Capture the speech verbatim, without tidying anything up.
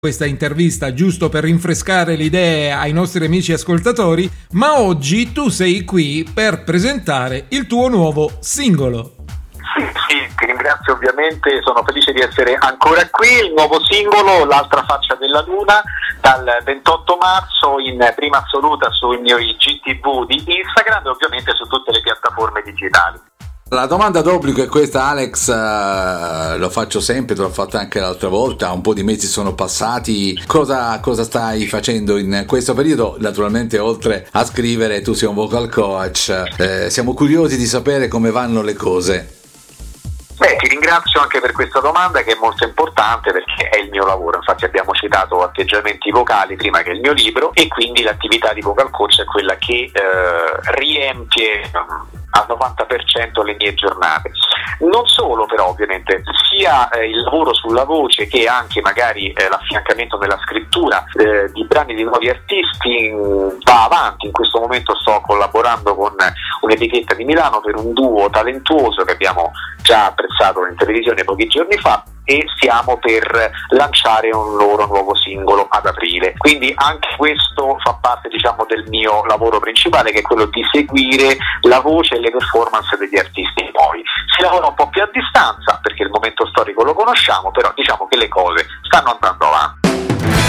questa intervista giusto per rinfrescare le idee ai nostri amici ascoltatori, ma oggi tu sei qui per presentare il tuo nuovo singolo. Sì, sì, ti ringrazio ovviamente, sono felice di essere ancora qui. Il nuovo singolo, L'altra faccia della luna, dal ventotto marzo in prima assoluta sui miei G T V di Instagram e ovviamente su tutte le piattaforme digitali. La domanda d'obbligo è questa, Alex, uh, lo faccio sempre, te l'ho fatto anche l'altra volta, un po' di mesi sono passati, cosa, cosa stai facendo in questo periodo? Naturalmente oltre a scrivere tu sei un vocal coach, eh, siamo curiosi di sapere come vanno le cose. Beh, ti ringrazio anche per questa domanda che è molto importante perché è il mio lavoro, infatti abbiamo citato Atteggiamenti vocali prima che il mio libro e quindi l'attività di vocal coach è quella che eh, riempie al novanta per cento le mie giornate. Non solo però ovviamente, sia eh, il lavoro sulla voce che anche magari eh, l'affiancamento nella scrittura eh, di brani di nuovi artisti mh, va avanti. In questo momento sto collaborando con un'etichetta di Milano per un duo talentuoso che abbiamo già apprezzato in televisione pochi giorni fa e stiamo per lanciare un loro nuovo singolo ad aprile, quindi anche questo fa parte diciamo del mio lavoro principale, che è quello di seguire la voce e le performance degli artisti nuovi. Si lavora un po' più a distanza perché il momento storico lo conosciamo, però diciamo che le cose stanno andando avanti.